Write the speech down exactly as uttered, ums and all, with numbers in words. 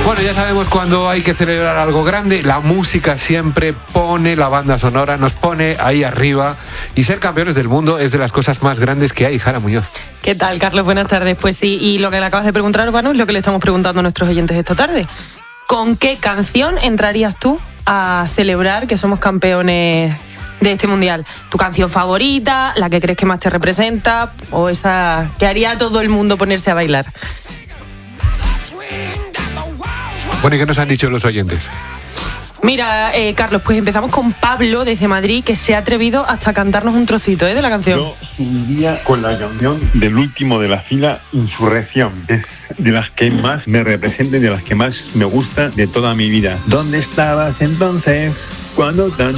Bueno, ya sabemos cuando hay que celebrar algo grande, la música siempre pone, la banda sonora nos pone ahí arriba, y ser campeones del mundo es de las cosas más grandes que hay. Jara Muñoz. ¿Qué tal, Carlos? Buenas tardes. Pues sí, y lo que le acabas de preguntar, Urbano, es lo que le estamos preguntando a nuestros oyentes esta tarde. ¿Con qué canción entrarías tú a celebrar que somos campeones de este mundial? ¿Tu canción favorita, la que crees que más te representa, o esa que haría a todo el mundo ponerse a bailar? Bueno, ¿y qué nos han dicho los oyentes? Mira, eh, Carlos, pues empezamos con Pablo desde Madrid, que se ha atrevido hasta cantarnos un trocito ¿eh? de la canción. Yo iría con la canción del último de la fila, Insurrección. Es de las que más me representa y de las que más me gusta de toda mi vida. ¿Dónde estabas entonces cuando tan